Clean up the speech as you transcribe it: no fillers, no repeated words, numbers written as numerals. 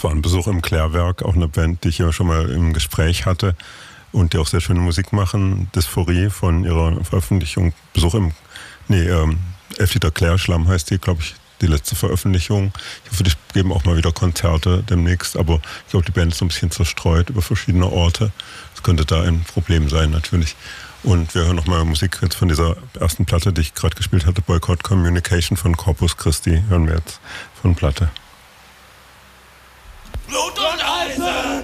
war ein Besuch im Klärwerk, auch eine Band, die ich ja schon mal im Gespräch hatte und die auch sehr schöne Musik machen. Dysphorie von ihrer Veröffentlichung. Besuch im, 11 Liter Klärschlamm heißt die, glaube ich, die letzte Veröffentlichung. Ich hoffe, die geben auch mal wieder Konzerte demnächst, aber ich glaube, die Band ist so ein bisschen zerstreut über verschiedene Orte. Das könnte da ein Problem sein, natürlich. Und wir hören nochmal Musik jetzt von dieser ersten Platte, die ich gerade gespielt hatte, Boycott Communication von Corpus Christi. Hören wir jetzt von Platte. Blut und Eisen!